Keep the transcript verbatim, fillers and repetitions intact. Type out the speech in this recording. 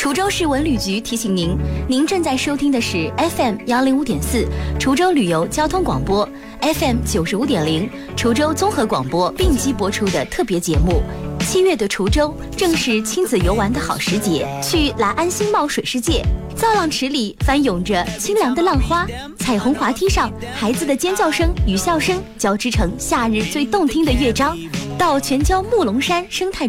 滁州市文旅局提醒您，您正在收听的是 F M 幺零五点四滁州旅游交通广播 ，F M 九十五点零滁州综合广播并机播出的特别节目。七月的滁州正是亲子游玩的好时节，去来安新茂水世界，造浪池里翻涌着清凉的浪花，彩虹滑梯上孩子的尖叫声与笑声交织成夏日最动听的乐章，到全椒木龙山生态